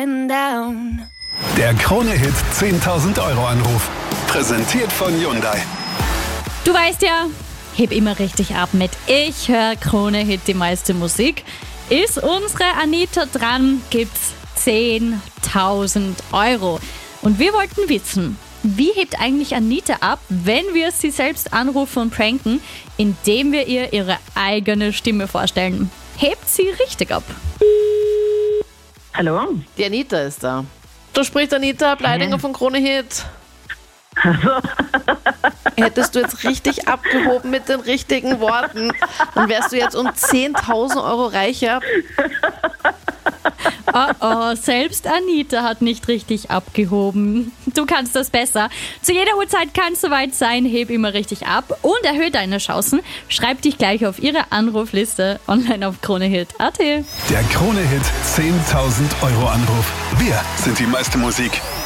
Der Krone-Hit 10.000 Euro Anruf. Präsentiert von Hyundai. Du weißt ja, heb immer richtig ab mit Ich höre Krone-Hit, die meiste Musik. Ist unsere Anita dran, gibt's 10.000 Euro. Und wir wollten wissen, wie hebt eigentlich Anita ab, wenn wir sie selbst anrufen und pranken, indem wir ihr ihre eigene Stimme vorstellen? Hebt sie richtig ab? Hallo? Die Anita ist da. Da spricht Anita Bleidinger von Krone-Hit. Hättest du jetzt richtig abgehoben mit den richtigen Worten, dann wärst du jetzt um 10.000 Euro reicher. Oh, selbst Anita hat nicht richtig abgehoben. Du kannst das besser. Zu jeder Uhrzeit kann es soweit sein, heb immer richtig ab und erhöhe deine Chancen. Schreib dich gleich auf ihre Anrufliste online auf kronehit.at. Der Krone-Hit 10.000 Euro Anruf. Wir sind die meiste Musik.